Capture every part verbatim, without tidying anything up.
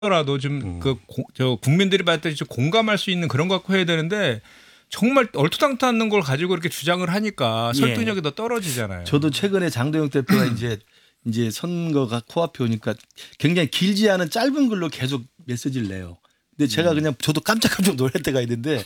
라도 좀 그 저 국민들이 봤을 때 좀 공감할 수 있는 그런 거 갖고 해야 되는데 정말 얼토당토 않는 걸 가지고 이렇게 주장을 하니까 설득력이 예. 더 떨어지잖아요. 저도 최근에 장도영 대표가 이제 이제 선거가 코앞에 오니까 굉장히 길지 않은 짧은 글로 계속 메시지를 내요. 근데 제가 그냥 저도 깜짝깜짝 놀랄 때가 있는데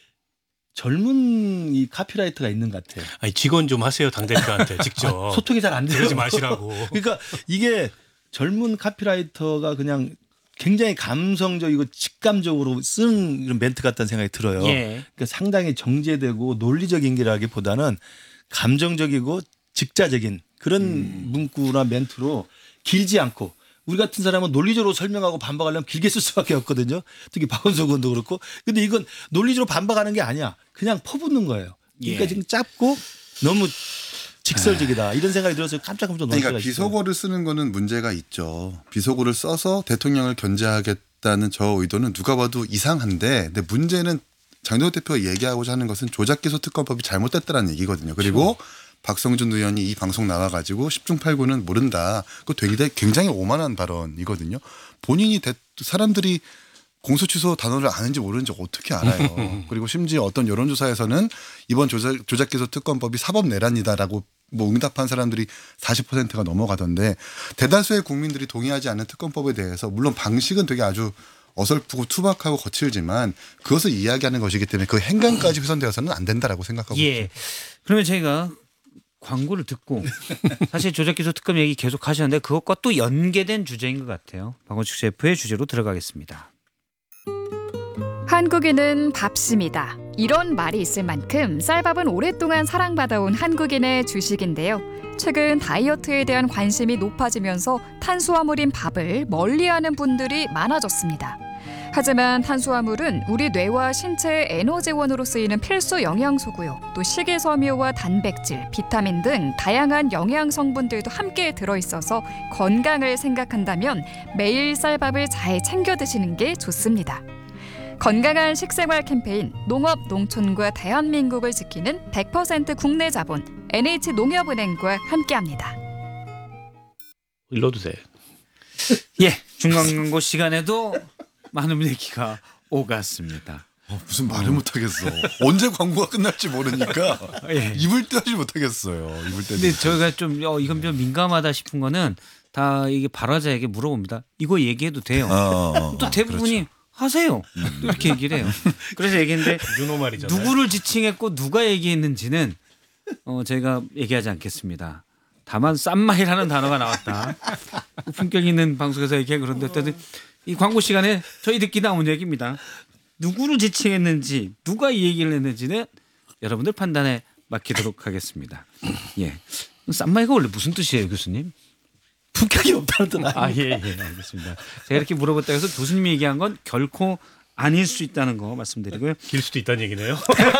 젊은 이 카피라이터가 있는 것 같아요. 아니, 직원 좀 하세요, 당대표한테 직접. 아, 소통이 잘 안 돼요. 그러지 마시라고. 그러니까 이게 젊은 카피라이터가 그냥 굉장히 감성적이고 직감적으로 쓰는 이런 멘트 같다는 생각이 들어요. 예. 그러니까 상당히 정제되고 논리적인 게라기보다는 감정적이고 직자적인 그런 음. 문구나 멘트로 길지 않고 우리 같은 사람은 논리적으로 설명하고 반박하려면 길게 쓸 수밖에 없거든요. 특히 박원석 의원도 그렇고. 근데 이건 논리적으로 반박하는 게 아니야. 그냥 퍼붓는 거예요. 그러니까 예. 지금 짧고 너무 직설적이다. 이런 생각이 들어서 깜짝깜짝 놀랄 그러니까 때가 있어요. 비속어를 쓰는 거는 문제가 있죠. 비속어를 써서 대통령을 견제하겠다는 저 의도는 누가 봐도 이상한데, 근데 문제는 장도영 대표가 얘기하고자 하는 것은 조작기소 특검법이 잘못됐다는 얘기거든요. 그리고 그렇죠. 박성준 의원이 이 방송 나와가지고 십중팔구는 모른다. 그거 되게 굉장히 오만한 발언이거든요. 본인이 대, 사람들이 공소취소 단어를 아는지 모르는지 어떻게 알아요. 그리고 심지어 어떤 여론조사에서는 이번 조작, 조작기소 특검법이 사법 내란이다라고 뭐 응답한 사람들이 사십 퍼센트가 넘어가던데, 대다수의 국민들이 동의하지 않는 특검법에 대해서 물론 방식은 되게 아주 어설프고 투박하고 거칠지만 그것을 이야기하는 것이기 때문에 그 행간까지 훼손되어서는 안 된다라고 생각하고 예. 있습니다. 그러면 저희가 광고를 듣고 사실 조작기소 특검 얘기 계속 하셨는데 그것과 또 연계된 주제인 것 같아요. 박원식 셰프의 주제로 들어가겠습니다. 한국인은 밥심이다. 이런 말이 있을 만큼 쌀밥은 오랫동안 사랑받아온 한국인의 주식인데요. 최근 다이어트에 대한 관심이 높아지면서 탄수화물인 밥을 멀리하는 분들이 많아졌습니다. 하지만 탄수화물은 우리 뇌와 신체의 에너지원으로 쓰이는 필수 영양소고요. 또 식이섬유와 단백질, 비타민 등 다양한 영양 성분들도 함께 들어있어서 건강을 생각한다면 매일 쌀밥을 잘 챙겨 드시는 게 좋습니다. 건강한 식생활 캠페인 농업 농촌과 대한민국을 지키는 백 퍼센트 국내 자본 엔에이치농협은행과 함께합니다. 일러도 돼. 예, 중간 광고 시간에도 많은 얘기가 오갔습니다. 어, 무슨 말을 못하겠어. 언제 광고가 끝날지 모르니까 예. 입을 떼지 못하겠어요. 입을 떼지. 근데 저희가 좀 어, 이건 좀 민감하다 싶은 거는 다 이게 발화자에게 물어봅니다. 이거 얘기해도 돼요. 어, 어, 또 대부분이 그렇죠. 하세요. 또 이렇게 얘기를 해요. 그래서 얘기했는데 윤호 말이잖아요. 누구를 지칭했고 누가 얘기했는지는 어, 제가 얘기하지 않겠습니다. 다만 쌈마이라는 단어가 나왔다. 품격 있는 방송에서 얘기해 그런데 어쨌든 이 광고 시간에 저희들끼리 나온 얘기입니다. 누구를 지칭했는지 누가 이 얘기를 했는지는 여러분들 판단에 맡기도록 하겠습니다. 예, 쌈마이가 원래 무슨 뜻이에요, 교수님? 품격이 없다는 뜻 아니에요. 아, 예, 예, 알겠습니다. 제가 이렇게 물어봤다 해서 교수님이 얘기한 건 결코 아닐 수 있다는 거 말씀드리고요. 길 수도 있다는 얘기네요.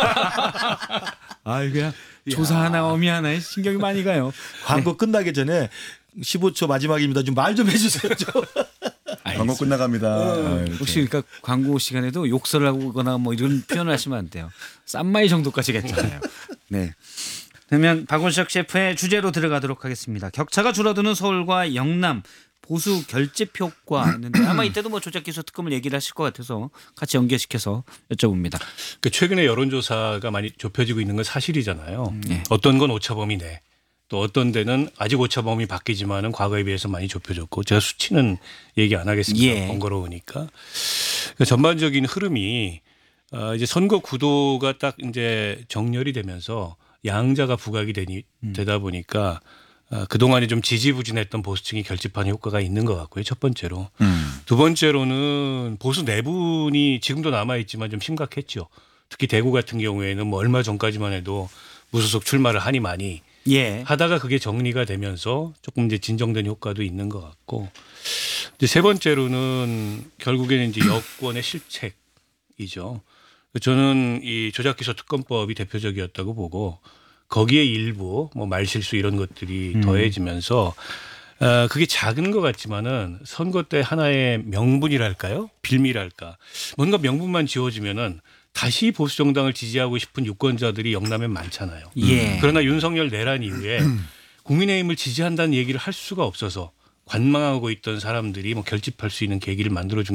아, 그냥 조사 하나 어미 하나에 신경이 많이 가요. 광고 끝나기 전에 십오 초 마지막입니다. 좀 말 좀 해주세요. 좀. 광고 끝나갑니다. 아, 이렇게. 혹시 그러니까 광고 시간에도 욕설을 하거나 뭐 이런 표현을 하시면 안 돼요. 쌈마이 정도까지 괜찮아요. 네. 그러면 박원석 셰프의 주제로 들어가도록 하겠습니다. 격차가 줄어드는 서울과 영남 보수 결집 효과 있는데 아마 이때도 뭐 조작기소 특검을 얘기를 하실 것 같아서 같이 연계시켜서 여쭤봅니다. 그 최근에 여론조사가 많이 좁혀지고 있는 건 사실이잖아요. 네. 어떤 건 오차범위내, 또 어떤 데는 아직 오차범위 바뀌지만은 과거에 비해서 많이 좁혀졌고, 제가 수치는 얘기 안 하겠습니다. 예. 번거로우니까. 그러니까 전반적인 흐름이 어 이제 선거 구도가 딱 이제 정렬이 되면서 양자가 부각이 되니 되다 보니까 어 그동안에 좀 지지부진했던 보수층이 결집하는 효과가 있는 것 같고요. 첫 번째로. 음. 두 번째로는 보수 내분이 지금도 남아있지만 좀 심각했죠. 특히 대구 같은 경우에는 뭐 얼마 전까지만 해도 무소속 출마를 하니 많이 예. 하다가 그게 정리가 되면서 조금 이제 진정된 효과도 있는 것 같고, 이제 세 번째로는 결국에는 이제 여권의 실책이죠. 저는 이 조작기소 특검법이 대표적이었다고 보고, 거기에 일부 뭐 말실수 이런 것들이 음. 더해지면서 어, 그게 작은 것 같지만은 선거 때 하나의 명분이랄까요? 빌미랄까? 뭔가 명분만 지워지면은 다시 보수 정당을 지지하고 싶은 유권자들이 영남에 많잖아요. 예. 그러나 윤석열 내란 이후에 국민의힘을 지지한다는 얘기를 할 수가 없어서 관망하고 있던 사람들이 뭐 결집할 수 있는 계기를 만들어준